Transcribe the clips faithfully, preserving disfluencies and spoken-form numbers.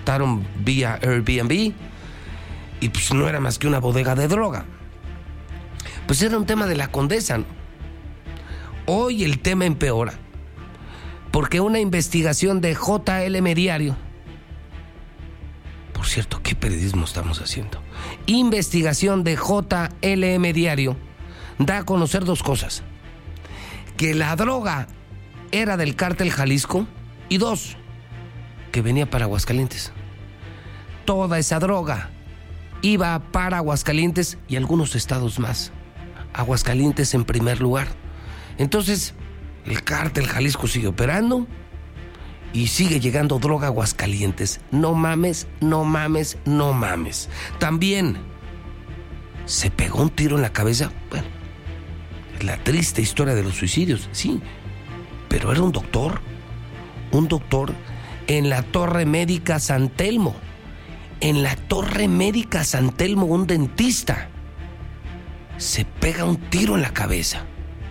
contrataron vía Airbnb y pues no era más que una bodega de droga. Pues era un tema de la Condesa, ¿no? Hoy el tema empeora porque una investigación de J L M Diario, por cierto, ¿qué periodismo estamos haciendo? Investigación de J L M Diario da a conocer dos cosas: que la droga era del cártel Jalisco, y dos, que venía para Aguascalientes. Toda esa droga iba para Aguascalientes y algunos estados más. Aguascalientes en primer lugar. Entonces, el cártel Jalisco sigue operando y sigue llegando droga a Aguascalientes. No mames, no mames, no mames. También se pegó un tiro en la cabeza. Bueno, la triste historia de los suicidios, sí, pero era un doctor, un doctor en la Torre Médica San Telmo, en la Torre Médica San Telmo, un dentista se pega un tiro en la cabeza.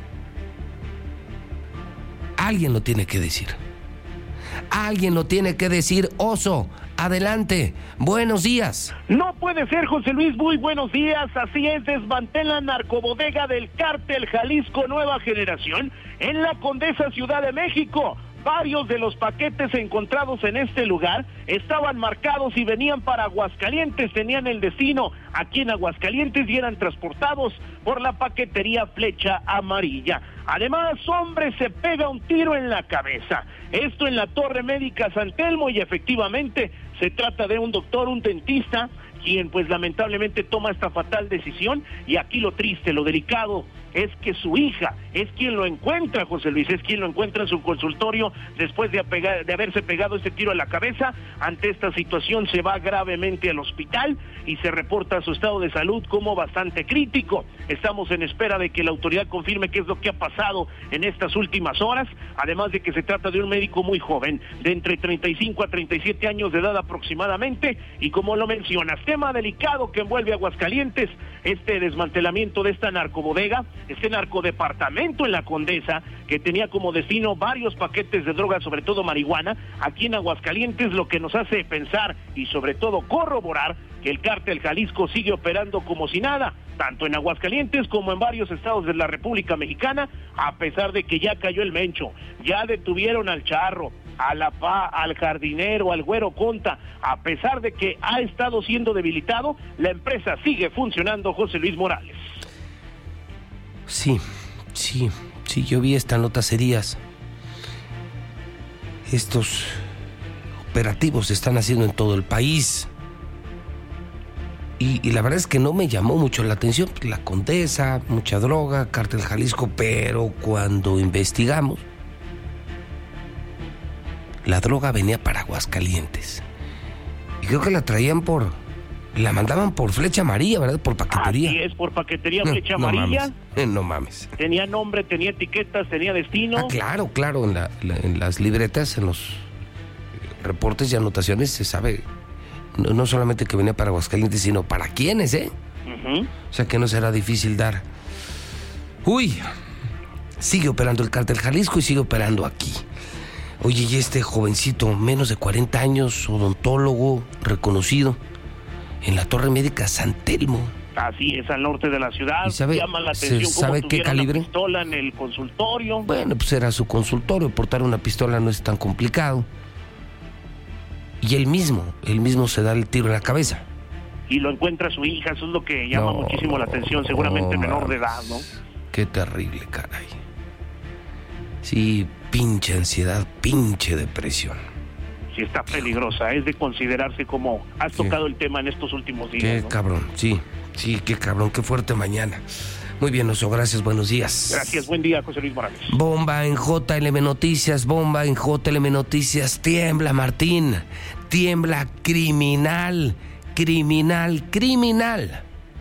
Alguien lo tiene que decir. Alguien lo tiene que decir. Oso, adelante. Buenos días. No puede ser, José Luis. Muy buenos días. Así es, desmantelan narcobodega del cártel Jalisco Nueva Generación en la Condesa, Ciudad de México. Varios de los paquetes encontrados en este lugar estaban marcados y venían para Aguascalientes, tenían el destino aquí en Aguascalientes y eran transportados por la paquetería Flecha Amarilla. Además, hombre se pega un tiro en la cabeza. Esto en la Torre Médica San Telmo, y efectivamente se trata de un doctor, un dentista, quien pues lamentablemente toma esta fatal decisión. Y aquí lo triste, lo delicado, es que su hija es quien lo encuentra, José Luis, es quien lo encuentra en su consultorio después de, apegar, de haberse pegado este tiro en la cabeza. Ante esta situación se va gravemente al hospital y se reporta su estado de salud como bastante crítico. Estamos en espera de que la autoridad confirme qué es lo que ha pasado en estas últimas horas, además de que se trata de un médico muy joven, de entre treinta y cinco a treinta y siete años de edad aproximadamente, y como lo mencionas, tema delicado que envuelve a Aguascalientes, este desmantelamiento de esta narcobodega, este narcodepartamento en la Condesa, que tenía como destino varios paquetes de droga, sobre todo marihuana, aquí en Aguascalientes, lo que nos hace pensar y sobre todo corroborar que el cártel Jalisco sigue operando como si nada, tanto en Aguascalientes como en varios estados de la República Mexicana, a pesar de que ya cayó el Mencho, ya detuvieron al Charro, a la Pa, al Jardinero, al Güero Conta. A pesar de que ha estado siendo debilitado, la empresa sigue funcionando, José Luis Morales. Sí, sí, sí, yo vi esta nota hace días. Estos operativos se están haciendo en todo el país. Y, y la verdad es que no me llamó mucho la atención. La Condesa, mucha droga, cártel Jalisco, pero cuando investigamos, la droga venía para Aguascalientes. Y creo que la traían por... La mandaban por Flecha Amarilla, ¿verdad? Por paquetería. Así es, por paquetería Flecha no, Amarilla. No mames. No mames. Tenía nombre, tenía etiquetas, tenía destino. Ah, claro, claro. En, la, la, en las libretas, en los reportes y anotaciones se sabe no, no solamente que venía para Aguascalientes, sino para quiénes, ¿eh? Uh-huh. O sea que no será difícil dar. Uy, sigue operando el cártel Jalisco y sigue operando aquí. Oye, y este jovencito, menos de cuarenta años, odontólogo reconocido, en la Torre Médica San Telmo. Así es, al norte de la ciudad. Sabe, llama la atención ¿sabe cómo qué calibre? Una pistola en el consultorio. Bueno, pues era su consultorio. Portar una pistola no es tan complicado. Y él mismo, él mismo se da el tiro en la cabeza. Y lo encuentra su hija, eso es lo que llama no, muchísimo la atención, seguramente no, menor de edad, ¿no? Qué terrible, caray. Sí, pinche ansiedad, pinche depresión. Sí, está peligrosa, es de considerarse como has ¿Qué? tocado el tema en estos últimos días. Qué ¿no? cabrón, sí, sí, qué cabrón, qué fuerte mañana. Muy bien, Oso, gracias, buenos días. Gracias, buen día, José Luis Morales. Bomba en J L M Noticias, bomba en J L M Noticias, tiembla Martín, tiembla criminal, criminal, criminal.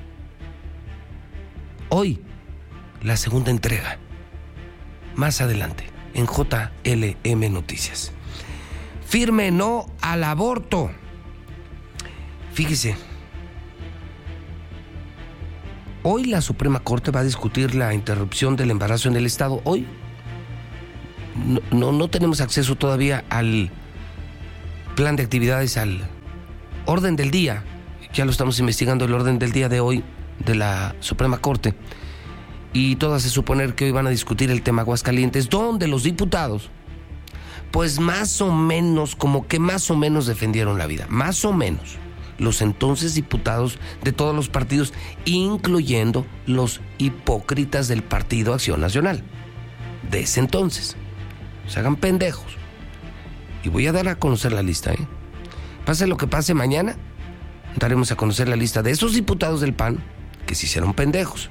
Hoy, la segunda entrega, más adelante, en J L M Noticias. Firme no al aborto. Fíjese, hoy la Suprema Corte va a discutir la interrupción del embarazo en el Estado. Hoy no, no, no tenemos acceso todavía al plan de actividades, al orden del día, ya lo estamos investigando, el orden del día de hoy de la Suprema Corte, y todo hace suponer que hoy van a discutir el tema Aguascalientes, donde los diputados, pues más o menos, como que más o menos defendieron la vida, más o menos, los entonces diputados de todos los partidos, incluyendo los hipócritas del Partido Acción Nacional, de ese entonces. Se hagan pendejos. Y voy a dar a conocer la lista, ¿eh? Pase lo que pase mañana, daremos a conocer la lista de esos diputados del P A N que se hicieron pendejos.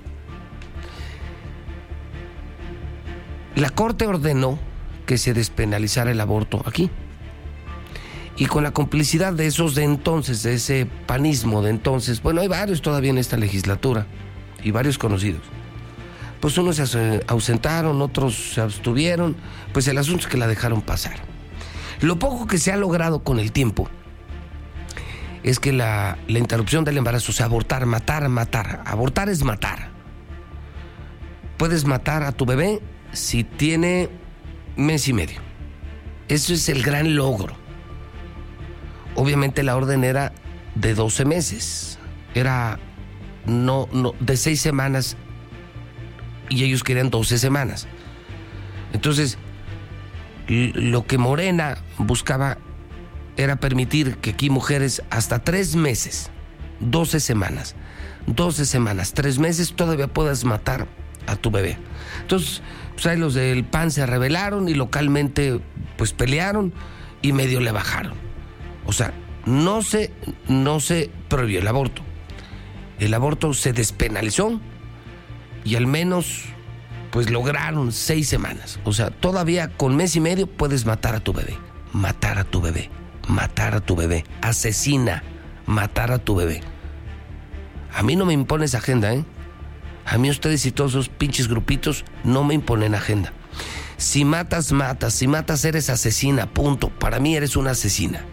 La Corte ordenó que se despenalizara el aborto aquí. Y con la complicidad de esos de entonces, de ese panismo de entonces, bueno, hay varios todavía en esta legislatura y varios conocidos. Pues unos se ausentaron, otros se abstuvieron, pues el asunto es que la dejaron pasar. Lo poco que se ha logrado con el tiempo es que la, la interrupción del embarazo, o sea, abortar, matar, matar. Abortar es matar. Puedes matar a tu bebé si tiene mes y medio. Eso es el gran logro. Obviamente la orden era de doce meses. Era no, no, de seis semanas y ellos querían doce semanas. Entonces, lo que Morena buscaba era permitir que aquí mujeres hasta tres meses, doce semanas, doce semanas, tres meses, todavía puedas matar a tu bebé. Entonces, pues ahí los del P A N se rebelaron y localmente pues pelearon y medio le bajaron. O sea, no se, no se prohibió el aborto. El aborto se despenalizó y al menos pues lograron seis semanas. O sea, todavía con mes y medio puedes matar a tu bebé. Matar a tu bebé. Matar a tu bebé. Asesina. Matar a tu bebé. A mí no me impones agenda, ¿eh? A mí ustedes y todos esos pinches grupitos no me imponen agenda. Si matas, matas. Si matas, eres asesina. Punto. Para mí eres una asesina.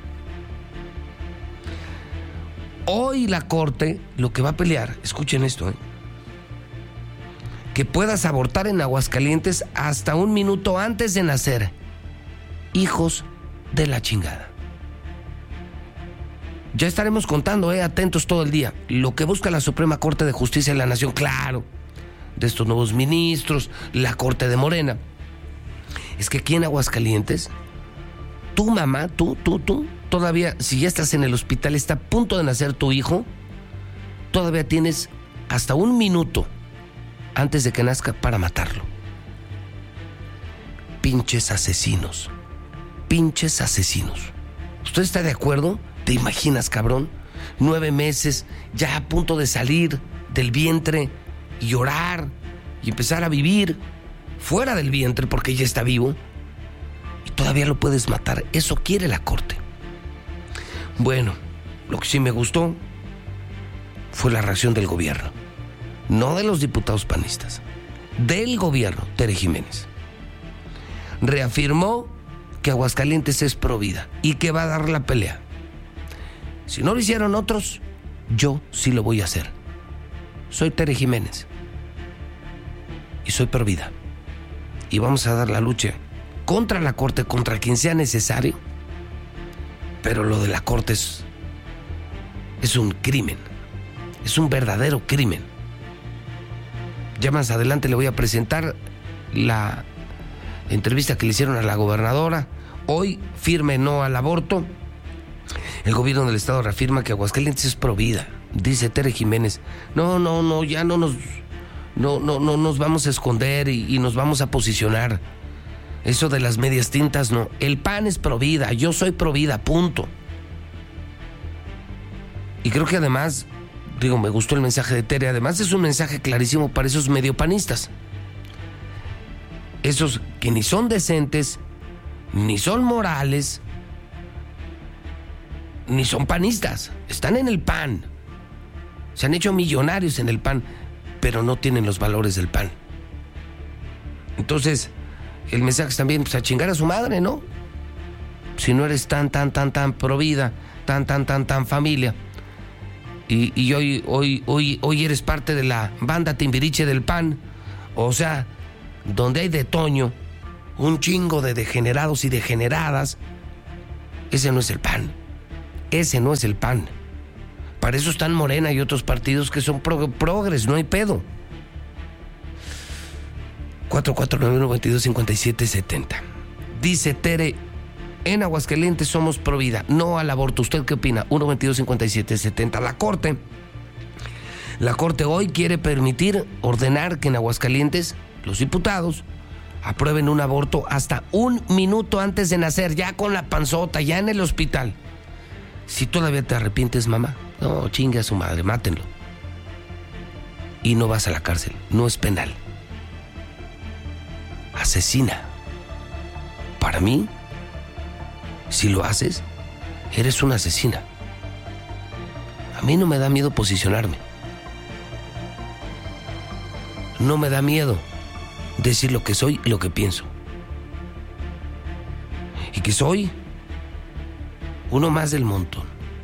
Hoy la Corte lo que va a pelear, escuchen esto, ¿eh? Que puedas abortar en Aguascalientes hasta un minuto antes de nacer. Hijos de la chingada. Ya estaremos contando, eh, atentos todo el día, lo que busca la Suprema Corte de Justicia de la Nación, claro, de estos nuevos ministros, la Corte de Morena. Es que aquí en Aguascalientes, tu mamá, tú, tú, tú, todavía, si ya estás en el hospital, está a punto de nacer tu hijo, todavía tienes hasta un minuto antes de que nazca para matarlo. Pinches asesinos. Pinches asesinos. ¿Usted está de acuerdo? ¿Te imaginas, cabrón? Nueve meses, ya a punto de salir del vientre y llorar y empezar a vivir fuera del vientre porque ya está vivo y todavía lo puedes matar. Eso quiere la Corte. Bueno, lo que sí me gustó fue la reacción del gobierno. No de los diputados panistas, del gobierno, Tere Jiménez. Reafirmó que Aguascalientes es pro vida y que va a dar la pelea. Si no lo hicieron otros, yo sí lo voy a hacer. Soy Tere Jiménez y soy pro vida. Y vamos a dar la lucha contra la Corte, contra quien sea necesario. Pero lo de la Corte es, es un crimen. Es un verdadero crimen. Ya más adelante le voy a presentar la entrevista que le hicieron a la gobernadora. Hoy, firme no al aborto. El gobierno del estado reafirma que Aguascalientes es pro vida. Dice Tere Jiménez. No, no, no, ya no nos, no, no, no nos vamos a esconder y, y nos vamos a posicionar. Eso de las medias tintas, no. El P A N es pro vida, yo soy pro vida, punto. Y creo que además, digo, me gustó el mensaje de Tere, además es un mensaje clarísimo para esos mediopanistas. Esos que ni son decentes, ni son morales, ni son panistas. Están en el P A N. Se han hecho millonarios en el P A N, pero no tienen los valores del P A N. Entonces, el mensaje es también, pues a chingar a su madre, ¿no? Si no eres tan, tan, tan, tan pro vida, tan, tan, tan, tan familia, y, y hoy, hoy, hoy, hoy eres parte de la banda Timbiriche del P A N, o sea, donde hay de Toño un chingo de degenerados y degeneradas, ese no es el P A N. Ese no es el P A N. Para eso están Morena y otros partidos que son pro, progres, no hay pedo. cuatro cuatro nueve uno, dos dos cinco siete siete cero. Dice Tere, en Aguascalientes somos pro vida, no al aborto. ¿Usted qué opina? uno veintidós cincuenta y siete setenta. La Corte, la Corte hoy quiere permitir, ordenar que en Aguascalientes los diputados aprueben un aborto hasta un minuto antes de nacer, ya con la panzota, ya en el hospital. Si todavía te arrepientes, mamá, no, chingue a su madre, mátenlo. Y no vas a la cárcel, no es penal. Asesina. Para mí, si lo haces, eres una asesina. A mí no me da miedo posicionarme. No me da miedo decir lo que soy y lo que pienso. Y que soy uno más del montón.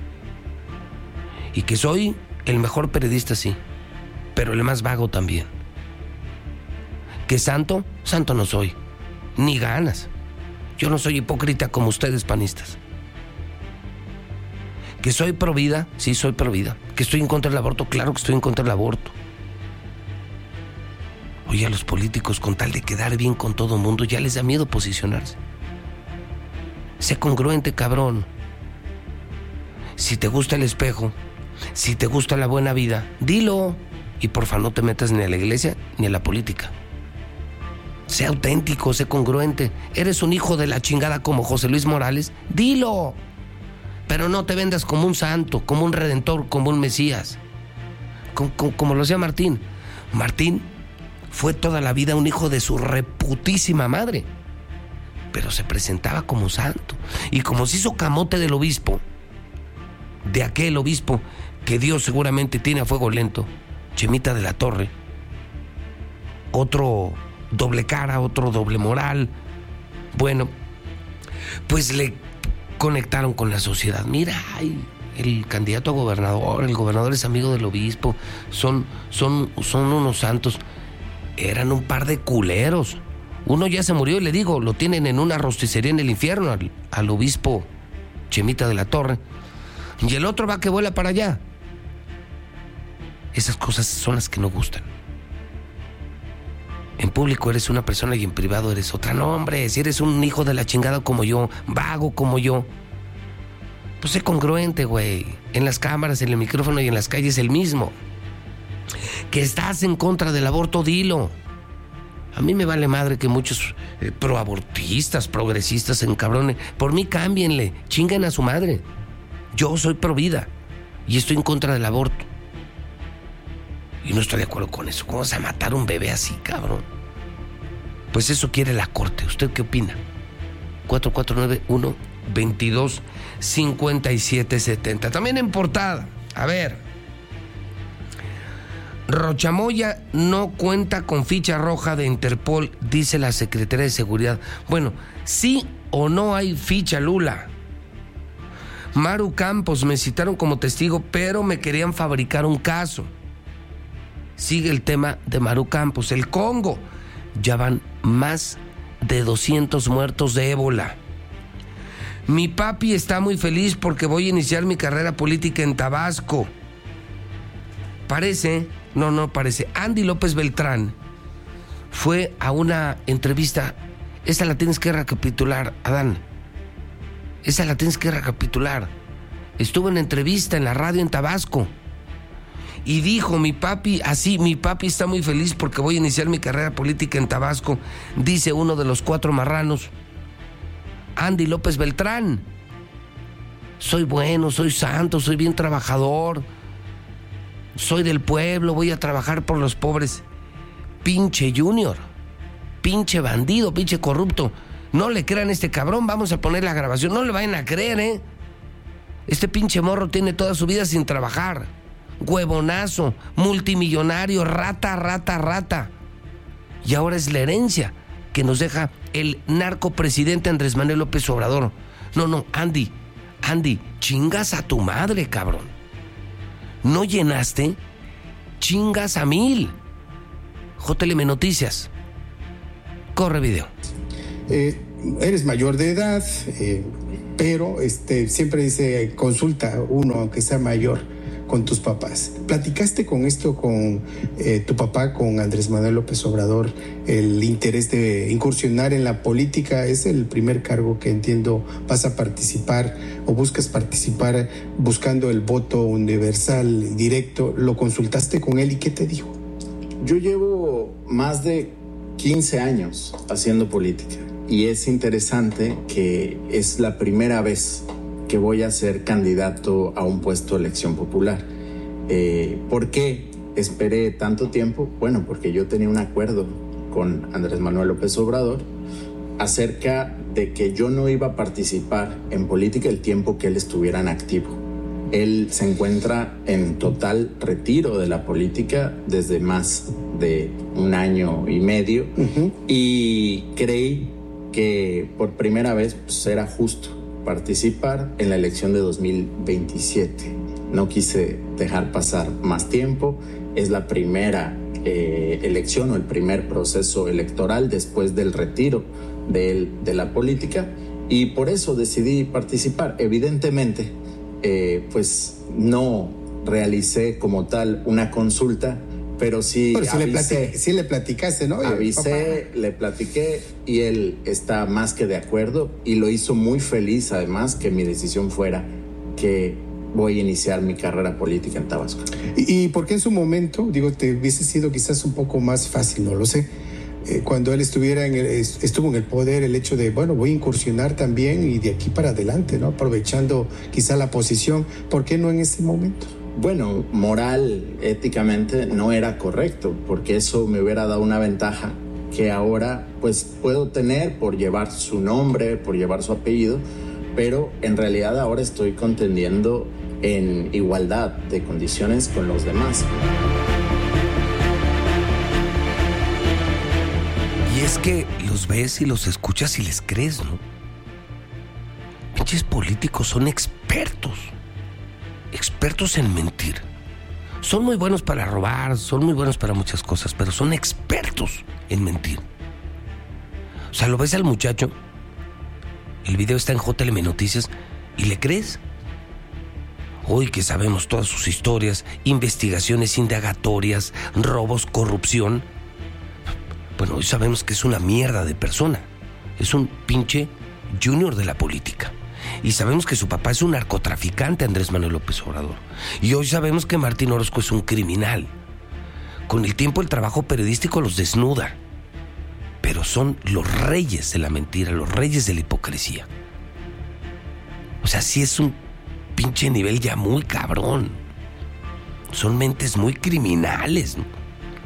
Y que soy el mejor periodista, sí, pero el más vago también. Que santo, santo no soy, ni ganas. Yo no soy hipócrita como ustedes, panistas. Que soy pro vida, sí soy pro vida. Que estoy en contra del aborto, claro que estoy en contra del aborto. Oye, a los políticos, con tal de quedar bien con todo el mundo, ya les da miedo posicionarse. Sé congruente, cabrón. Si te gusta el espejo, si te gusta la buena vida, dilo. Y porfa, no te metas ni a la iglesia ni a la política. Sé auténtico, sé congruente. Eres un hijo de la chingada como José Luis Morales, dilo. Pero no te vendas como un santo, como un redentor, como un mesías. Como, como, como lo decía Martín. Martín fue toda la vida un hijo de su reputísima madre, pero se presentaba como santo. Y como se hizo camote del obispo, de aquel obispo que Dios seguramente tiene a fuego lento, Chemita de la Torre, otro doble cara, otro doble moral, bueno, pues le conectaron con la sociedad. Mira, ay, el candidato a gobernador, el gobernador es amigo del obispo, son, son, son unos santos. Eran un par de culeros. Uno ya se murió y le digo, lo tienen en una rosticería en el infierno al, al obispo Chemita de la Torre. Y el otro va que vuela para allá. Esas cosas son las que no gustan. En público eres una persona y en privado eres otra. No, hombre, si eres un hijo de la chingada como yo, vago como yo, pues sé congruente, güey. En las cámaras, en el micrófono y en las calles el mismo. Que estás en contra del aborto, dilo. A mí me vale madre que muchos eh, proabortistas, progresistas se encabronen. Por mí cámbienle, chinguen a su madre. Yo soy pro vida y estoy en contra del aborto. Y no estoy de acuerdo con eso. ¿Cómo vas a matar a un bebé así, cabrón? Pues eso quiere la Corte. ¿Usted qué opina? cuatro cuatro nueve uno, veintidós, cincuenta y siete setenta. También en portada. A ver. Rochamoya no cuenta con ficha roja de Interpol, dice la Secretaría de Seguridad. Bueno, ¿sí o no hay ficha, Lula? Maru Campos, me citaron como testigo, pero me querían fabricar un caso. Sigue el tema de Maru Campos. El Congo, ya van más de doscientos muertos de ébola. Mi papi está muy feliz porque voy a iniciar mi carrera política en Tabasco. Parece, no, no parece, Andy López Beltrán fue a una entrevista. Esa la tienes que recapitular, Adán. Esa la tienes que recapitular. Estuvo en entrevista en la radio en Tabasco y dijo, mi papi, así, mi papi está muy feliz porque voy a iniciar mi carrera política en Tabasco, dice uno de los cuatro marranos, Andy López Beltrán. Soy bueno, soy santo, soy bien trabajador, soy del pueblo, voy a trabajar por los pobres. Pinche Junior, pinche bandido, pinche corrupto. No le crean a este cabrón, vamos a poner la grabación, no le vayan a creer, ¿eh? Este pinche morro tiene toda su vida sin trabajar. Huevonazo, multimillonario, rata, rata, rata. Y ahora es la herencia que nos deja el narcopresidente Andrés Manuel López Obrador. No, no, Andy, Andy, chingas a tu madre, cabrón. ¿No llenaste? Chingas a mil. J L M Noticias. Corre video. Eh, eres mayor de edad, eh, pero este, siempre dice, consulta uno, aunque sea mayor, con tus papás. ¿Platicaste con esto con eh, tu papá, con Andrés Manuel López Obrador, el interés de incursionar en la política? Es el primer cargo que entiendo vas a participar o buscas participar buscando el voto universal directo. ¿Lo consultaste con él y qué te dijo? Yo llevo más de quince años haciendo política y es interesante que es la primera vez que voy a ser candidato a un puesto de elección popular. Eh, ¿Por qué esperé tanto tiempo? Bueno, porque yo tenía un acuerdo con Andrés Manuel López Obrador acerca de que yo no iba a participar en política el tiempo que él estuviera en activo. Él se encuentra en total retiro de la política desde más de un año y medio, uh-huh. y creí que por primera vez pues, era justo participar en la elección de dos mil veintisiete. No quise dejar pasar más tiempo. Es la primera eh, elección o el primer proceso electoral después del retiro de, él, de la política y por eso decidí participar. Evidentemente, eh, pues no realicé como tal una consulta, pero sí pero si avisé. Le platic- sí le platicaste, ¿no? Avisé, le platiqué y él está más que de acuerdo y lo hizo muy feliz además que mi decisión fuera que voy a iniciar mi carrera política en Tabasco. ¿Y, y por qué en su momento, digo, te hubiese sido quizás un poco más fácil, no lo sé, eh, cuando él estuviera en el, estuvo en el poder, el hecho de, bueno, voy a incursionar también y de aquí para adelante, ¿no? Aprovechando quizá la posición, ¿por qué no en ese momento? Bueno, moral, éticamente no era correcto, porque eso me hubiera dado una ventaja que ahora pues puedo tener por llevar su nombre, por llevar su apellido, pero en realidad ahora estoy contendiendo en igualdad de condiciones con los demás. Y es que los ves y los escuchas y les crees, ¿no? Pinches políticos son expertos. Expertos en mentir. Son muy buenos para robar, son muy buenos para muchas cosas, pero son expertos en mentir. O sea, lo ves al muchacho, el video está en J L M Noticias, y le crees. Hoy que sabemos todas sus historias, investigaciones indagatorias, robos, corrupción, bueno, hoy sabemos que es una mierda de persona. Es un pinche junior de la política. Y sabemos que su papá es un narcotraficante, Andrés Manuel López Obrador. Y hoy sabemos que Martín Orozco es un criminal. Con el tiempo el trabajo periodístico los desnuda. Pero son los reyes de la mentira, los reyes de la hipocresía. O sea, sí es un pinche nivel ya muy cabrón. Son mentes muy criminales, ¿no?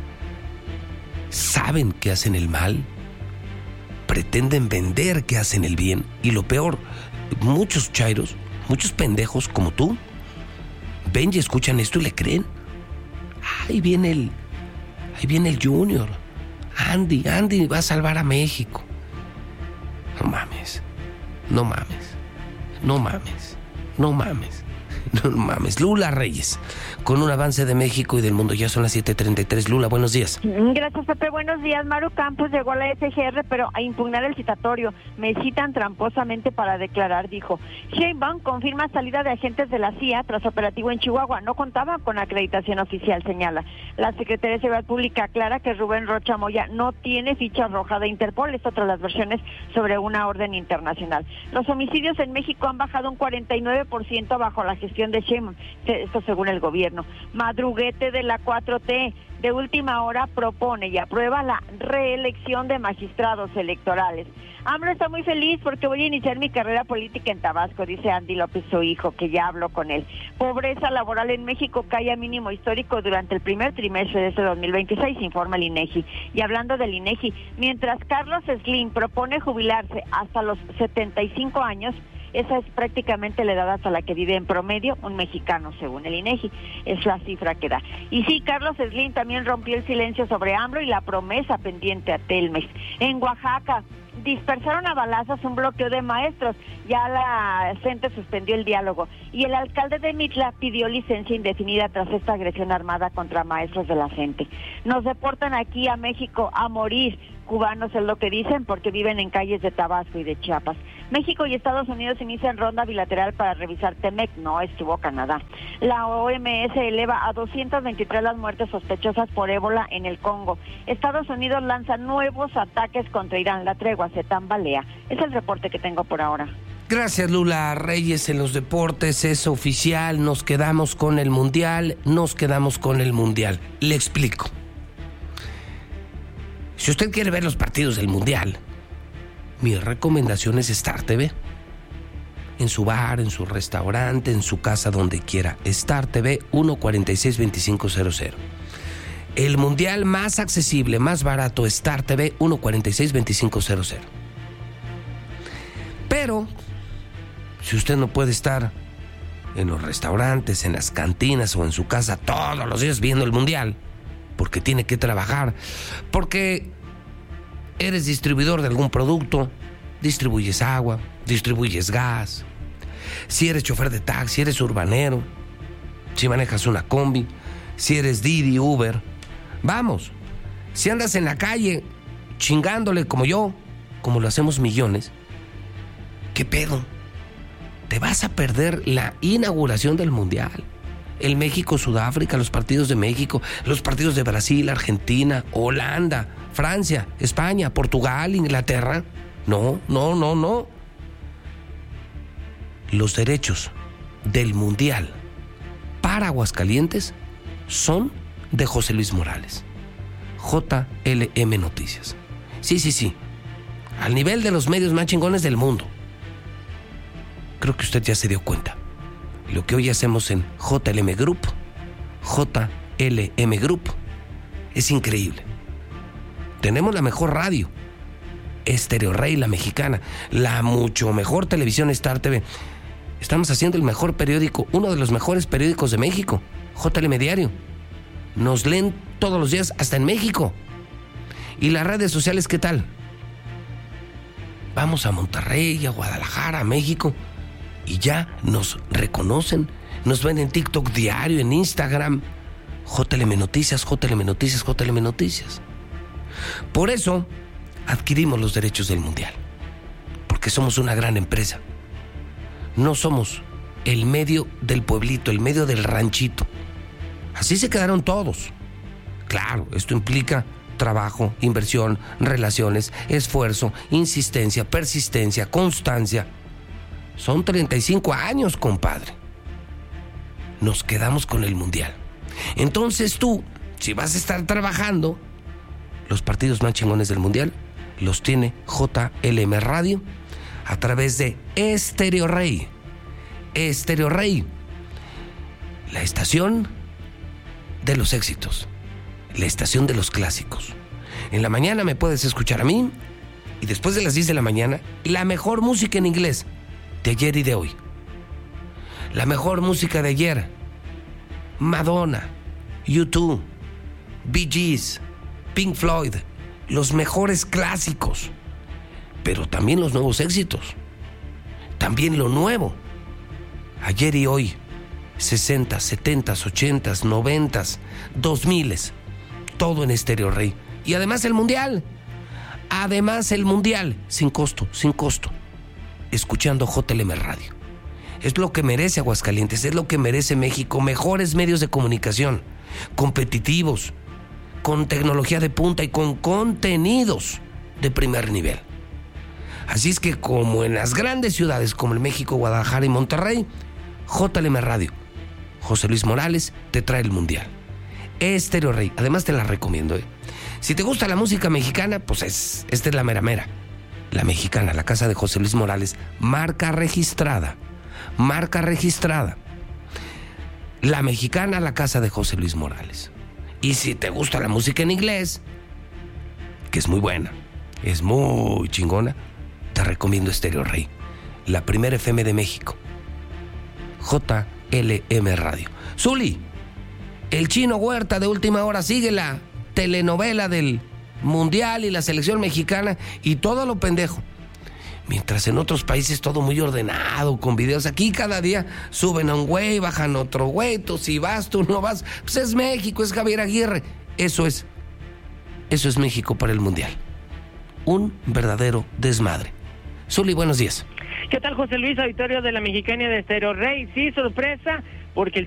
Saben que hacen el mal, pretenden vender que hacen el bien. Y lo peor, muchos chairos, muchos pendejos como tú, ven y escuchan esto y le creen. Ahí viene el, ahí viene el Junior. Andy, Andy va a salvar a México. No mames, no mames, no mames, no mames, no mames. Lula Reyes, con un avance de México y del mundo. Ya son las siete treinta y tres. Lula, buenos días. Gracias, Pepe. Buenos días. Maru Campos llegó a la S G R, pero a impugnar el citatorio. Me citan tramposamente para declarar, dijo. Sheinbaum confirma salida de agentes de la C I A tras operativo en Chihuahua. No contaba con acreditación oficial, señala. La Secretaría de Seguridad Pública aclara que Rubén Rocha Moya no tiene ficha roja de Interpol. Esto tras las versiones sobre una orden internacional. Los homicidios en México han bajado un cuarenta y nueve por ciento bajo la gestión de Sheinbaum. Esto según el gobierno. Madruguete de la cuatro T de última hora propone y aprueba la reelección de magistrados electorales. AMLO está muy feliz porque voy a iniciar mi carrera política en Tabasco, dice Andy López, su hijo, que ya habló con él. Pobreza laboral en México cae a mínimo histórico durante el primer trimestre de este dos mil veintiséis, informa el INEGI. Y hablando del INEGI, mientras Carlos Slim propone jubilarse hasta los setenta y cinco años, esa es prácticamente la edad hasta la que vive en promedio un mexicano, según el INEGI. Es la cifra que da. Y sí, Carlos Slim también rompió el silencio sobre AMLO y la promesa pendiente a Telmex. En Oaxaca dispersaron a balazos un bloqueo de maestros. Ya la CENTE suspendió el diálogo. Y el alcalde de Mitla pidió licencia indefinida tras esta agresión armada contra maestros de la CENTE. Nos deportan aquí a México a morir. cubanos, es lo que dicen, porque viven en calles de Tabasco y de Chiapas. México y Estados Unidos inician ronda bilateral para revisar Temec, no estuvo Canadá. La O M S eleva a doscientas veintitrés las muertes sospechosas por ébola en el Congo. Estados Unidos lanza nuevos ataques contra Irán, la tregua se tambalea. Es el reporte que tengo por ahora. Gracias, Lula Reyes. En los deportes es oficial, nos quedamos con el Mundial, nos quedamos con el Mundial. Le explico. Si usted quiere ver los partidos del Mundial, mi recomendación es Star T V. En su bar, en su restaurante, en su casa, donde quiera. Star T V uno cuarenta y seis veinticinco cero cero. El Mundial más accesible, más barato, Star T V uno cuarenta y seis veinticinco cero cero. Pero si usted no puede estar en los restaurantes, en las cantinas o en su casa todos los días viendo el Mundial, porque tiene que trabajar, porque eres distribuidor de algún producto, distribuyes agua, distribuyes gas, si eres chofer de taxi, eres urbanero, si manejas una combi, si eres Didi, Uber, vamos, si andas en la calle chingándole como yo, como lo hacemos millones, ¿qué pedo? Te vas a perder la inauguración del Mundial. El México-Sudáfrica, los partidos de México, los partidos de Brasil, Argentina, Holanda, Francia, España, Portugal, Inglaterra. No, no, no, no. Los derechos del Mundial para Aguascalientes son de José Luis Morales. J L M Noticias. Sí, sí, sí. Al nivel de los medios más chingones del mundo. Creo que usted ya se dio cuenta. Lo que hoy hacemos en J L M Group, J L M Group, es increíble. Tenemos la mejor radio, Estéreo Rey, la mexicana, la mucho mejor televisión Star T V. Estamos haciendo el mejor periódico, uno de los mejores periódicos de México, J L M Diario. Nos leen todos los días, hasta en México. ¿Y las redes sociales qué tal? Vamos a Monterrey, a Guadalajara, a México, y ya nos reconocen, nos ven en TikTok diario, en Instagram, J L M Noticias, J L M Noticias, J L M Noticias. Por eso adquirimos los derechos del Mundial, porque somos una gran empresa. No somos el medio del pueblito, el medio del ranchito. Así se quedaron todos. Claro, esto implica trabajo, inversión, relaciones, esfuerzo, insistencia, persistencia, constancia. Son treinta y cinco años, compadre. Nos quedamos con el Mundial. Entonces tú, si vas a estar trabajando, los partidos más chingones del Mundial los tiene J L M Radio a través de Estéreo Rey. Estéreo Rey, la estación de los éxitos, la estación de los clásicos. En la mañana me puedes escuchar a mí, y después de las diez de la mañana, la mejor música en inglés de ayer y de hoy. La mejor música de ayer: Madonna, U dos, Bee Gees, Pink Floyd, los mejores clásicos, pero también los nuevos éxitos, también lo nuevo, ayer y hoy, sesenta, setenta, ochenta, noventa, dos mil, todo en Estéreo Rey. Y además el Mundial, además el Mundial, sin costo, sin costo, escuchando J L M Radio. Es lo que merece Aguascalientes, es lo que merece México, mejores medios de comunicación, competitivos, con tecnología de punta y con contenidos de primer nivel. Así es que, como en las grandes ciudades como el México, Guadalajara y Monterrey, J L M Radio, José Luis Morales, te trae el Mundial. Estéreo Rey, además te la recomiendo, ¿eh? Si te gusta la música mexicana, pues es, esta es la mera mera. La mexicana, la casa de José Luis Morales, marca registrada, marca registrada. La mexicana, la casa de José Luis Morales. Y si te gusta la música en inglés, que es muy buena, es muy chingona, te recomiendo Estéreo Rey, la primera F M de México, J L M Radio. Zuli, el Chino Huerta de Última Hora sigue la telenovela del Mundial y la selección mexicana y todo lo pendejo. Mientras en otros países todo muy ordenado, con videos. Aquí cada día suben a un güey, bajan otro güey, tú si vas, tú no vas. Pues es México, es Javier Aguirre. Eso es, eso es México para el Mundial. un verdadero desmadre. Zuli, buenos días. ¿Qué tal, José Luis, auditorio de la Mexicana de Estéreo Rey? Sí, sorpresa, porque el